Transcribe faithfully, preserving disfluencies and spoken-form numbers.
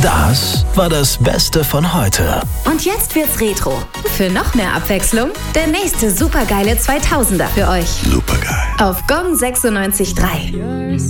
Das war das Beste von heute. Und jetzt wird's Retro. Für noch mehr Abwechslung, der nächste supergeile zweitausender für euch. Supergeil. Auf Gong sechsundneunzig Komma drei.